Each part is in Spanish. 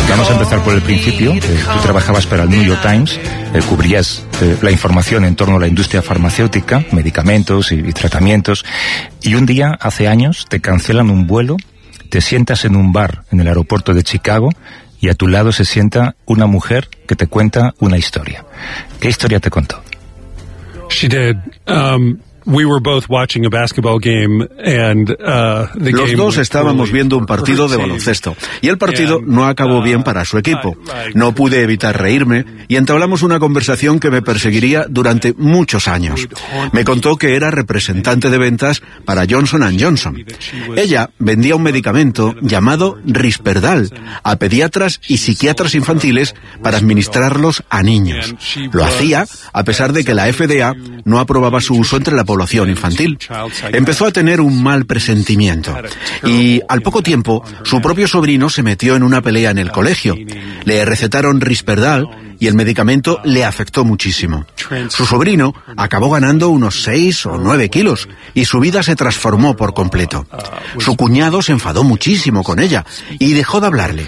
Vamos a empezar por el principio. Tú trabajabas para el New York Times, cubrías la información en torno a la industria farmacéutica, medicamentos y tratamientos, y un día, hace años, te cancelan un vuelo, te sientas en un bar en el aeropuerto de Chicago y a tu lado se sienta una mujer que te cuenta una historia. ¿Qué historia te contó? She did. We were both watching a basketball game and Los dos estábamos viendo un partido de baloncesto y el partido no acabó bien para su equipo. No pude evitar reírme y entablamos una conversación que me perseguiría durante muchos años. Me contó que era representante de ventas para Johnson & Johnson. Ella vendía un medicamento llamado Risperdal a pediatras y psiquiatras infantiles para administrarlos a niños. Lo hacía a pesar de que la FDA no aprobaba su uso entre la población infantil. Empezó a tener un mal presentimiento y al poco tiempo su propio sobrino se metió en una pelea en el colegio. Le recetaron Risperdal y el medicamento le afectó muchísimo. Su sobrino acabó ganando unos 6 o 9 kilos y su vida se transformó por completo. Su cuñado se enfadó muchísimo con ella y dejó de hablarle.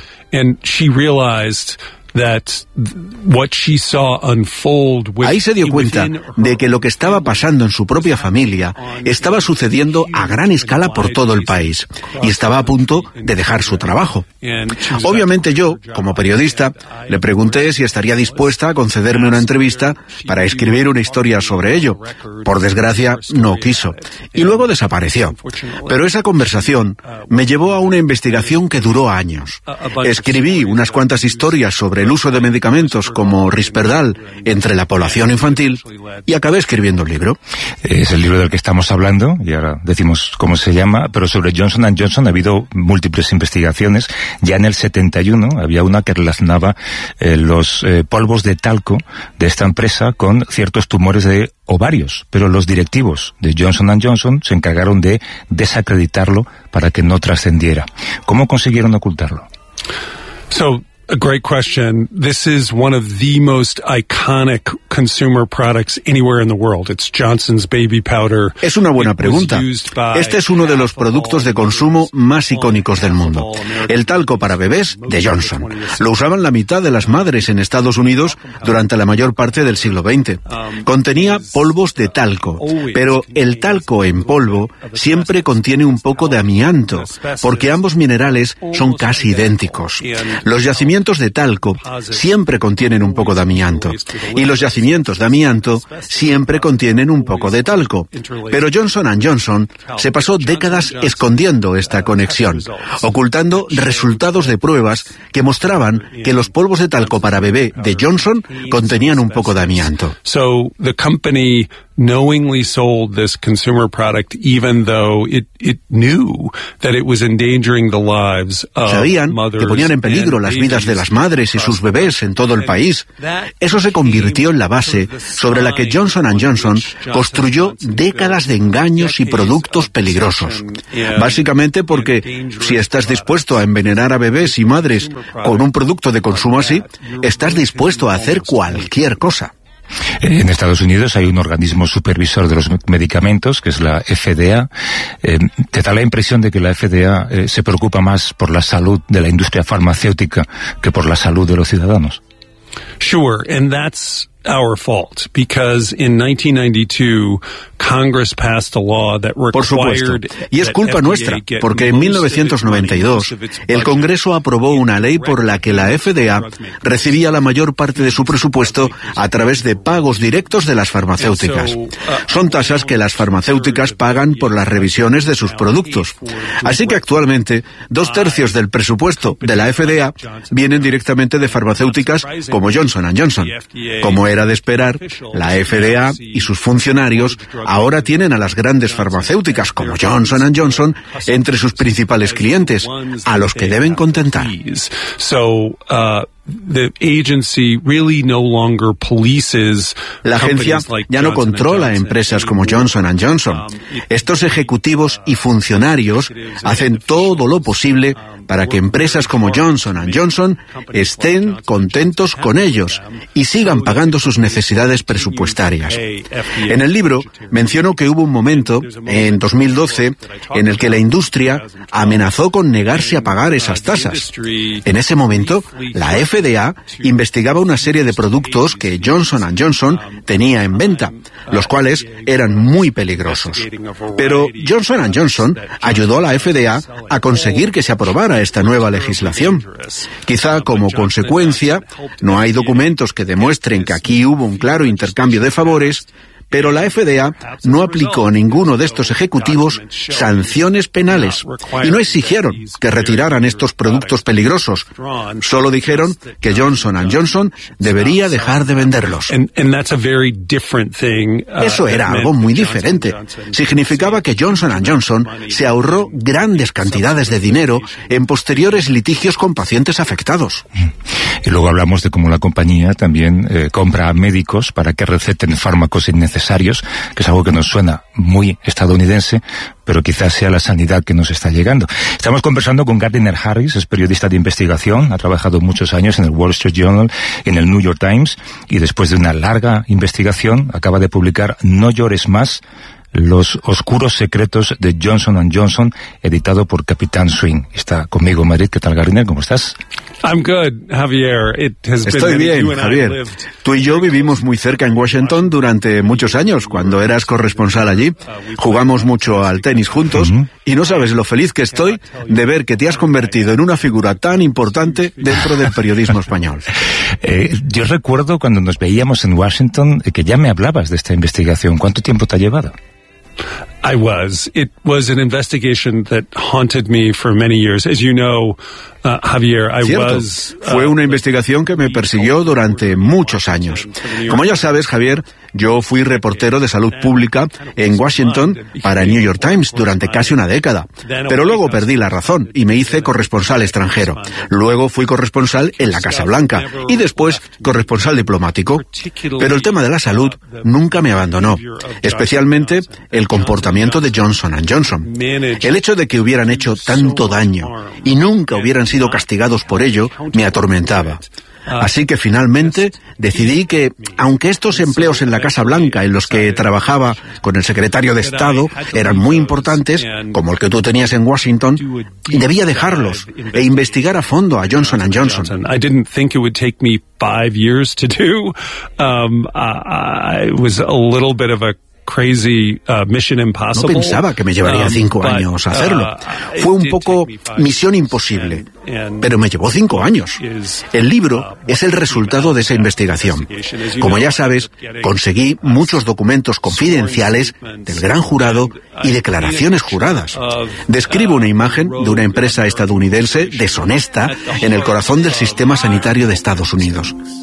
Ahí se dio cuenta de que lo que estaba pasando en su propia familia estaba sucediendo a gran escala por todo el país y estaba a punto de dejar su trabajo. Obviamente yo, como periodista, le pregunté si estaría dispuesta a concederme una entrevista para escribir una historia sobre ello. Por desgracia, no quiso y luego desapareció. Pero esa conversación me llevó a una investigación que duró años. Escribí unas cuantas historias sobre el uso de medicamentos como Risperdal entre la población infantil y acabé escribiendo un libro. Es el libro del que estamos hablando y ahora decimos cómo se llama, pero sobre Johnson & Johnson ha habido múltiples investigaciones. Ya en el 71 había una que relacionaba los polvos de talco de esta empresa con ciertos tumores de ovarios, pero los directivos de Johnson & Johnson se encargaron de desacreditarlo para que no trascendiera. ¿Cómo consiguieron ocultarlo? A great question. This is one of the most iconic consumer products anywhere in the world. It's Johnson's baby powder. Es una buena pregunta. Este es uno de los productos de consumo más icónicos del mundo. El talco para bebés de Johnson. Lo usaban la mitad de las madres en Estados Unidos durante la mayor parte del siglo XX. Contenía polvos de talco, pero el talco en polvo siempre contiene un poco de amianto, porque ambos minerales son casi idénticos. Los yacimientos de talco siempre contienen un poco de amianto y los yacimientos de amianto siempre contienen un poco de talco. Pero Johnson & Johnson se pasó décadas escondiendo esta conexión, ocultando resultados de pruebas que mostraban que los polvos de talco para bebé de Johnson contenían un poco de amianto. So the company knowingly sold this consumer product even though it knew that it was endangering the lives of Sabían que ponían en peligro las vidas de las madres y sus bebés en todo el país. Eso se convirtió en la base sobre la que Johnson & Johnson construyó décadas de engaños y productos peligrosos. Básicamente porque si estás dispuesto a envenenar a bebés y madres con un producto de consumo así, estás dispuesto a hacer cualquier cosa. En Estados Unidos hay un organismo supervisor de los medicamentos, que es la FDA. ¿Te da la impresión de que la FDA se preocupa más por la salud de la industria farmacéutica que por la salud de los ciudadanos? Sure, and that's our fault, because in 1992 Congress passed a law that required. Por supuesto, y es culpa nuestra, porque en 1992 el Congreso aprobó una ley por la que la FDA recibía la mayor parte de su presupuesto a través de pagos directos de las farmacéuticas. Son tasas que las farmacéuticas pagan por las revisiones de sus productos. Así que actualmente 2/3 del presupuesto de la FDA vienen directamente de farmacéuticas como Johnson & Johnson. Como era de esperar, la FDA y sus funcionarios ahora tienen a las grandes farmacéuticas como Johnson & Johnson entre sus principales clientes, a los que deben contentar. La agencia ya no controla empresas como Johnson & Johnson. Estos ejecutivos y funcionarios hacen todo lo posible para que empresas como Johnson & Johnson estén contentos con ellos y sigan pagando sus necesidades presupuestarias. En el libro menciono que hubo un momento, en 2012, en el que la industria amenazó con negarse a pagar esas tasas. En ese momento, la FDA investigaba una serie de productos que Johnson & Johnson tenía en venta, los cuales eran muy peligrosos. Pero Johnson & Johnson ayudó a la FDA a conseguir que se aprobara esta nueva legislación. Quizá como consecuencia, no hay documentos que demuestren que aquí hubo un claro intercambio de favores, pero la FDA no aplicó a ninguno de estos ejecutivos sanciones penales y no exigieron que retiraran estos productos peligrosos. Solo dijeron que Johnson & Johnson debería dejar de venderlos. Eso era algo muy diferente. Significaba que Johnson & Johnson se ahorró grandes cantidades de dinero en posteriores litigios con pacientes afectados. Y luego hablamos de cómo la compañía también compra a médicos para que receten fármacos innecesarios, que es algo que nos suena muy estadounidense, pero quizás sea la sanidad que nos está llegando. Estamos conversando con Gardiner Harris, es periodista de investigación, ha trabajado muchos años en el Wall Street Journal, en el New York Times, y después de una larga investigación acaba de publicar No llores más, los oscuros secretos de Johnson & Johnson, editado por Capitán Swing. Está conmigo Madrid. ¿Qué tal, Gardiner? ¿Cómo estás? I'm good, Javier. Estoy bien, Javier. Tú y yo vivimos muy cerca en Washington durante muchos años, cuando eras corresponsal allí. Jugamos mucho al tenis juntos y no sabes lo feliz que estoy de ver que te has convertido en una figura tan importante dentro del periodismo español. Yo recuerdo cuando nos veíamos en Washington que ya me hablabas de esta investigación. ¿Cuánto tiempo te ha llevado? It was an investigation that haunted me for many years. As you know, Javier, fue una investigación que me persiguió durante muchos años. Como ya sabes, Javier, yo fui reportero de salud pública en Washington para el New York Times durante casi una década. Pero luego perdí la razón y me hice corresponsal extranjero. Luego fui corresponsal en la Casa Blanca y después corresponsal diplomático. Pero el tema de la salud nunca me abandonó, especialmente el comportamiento de Johnson & Johnson. El hecho de que hubieran hecho tanto daño y nunca hubieran sido castigados por ello me atormentaba. Así que finalmente decidí que, aunque estos empleos en la Casa Blanca en los que trabajaba con el secretario de Estado eran muy importantes, como el que tú tenías en Washington, debía dejarlos e investigar a fondo a Johnson & Johnson. I didn't think it would take me 5 years to do. I was a little bit of a crazy mission impossible. No pensaba que me llevaría 5 años hacerlo. Fue un poco misión imposible, pero me llevó 5 años. El libro es el resultado de esa investigación. Como ya sabes, conseguí muchos documentos confidenciales del gran jurado y declaraciones juradas. Describo una imagen de una empresa estadounidense deshonesta en el corazón del sistema sanitario de Estados Unidos.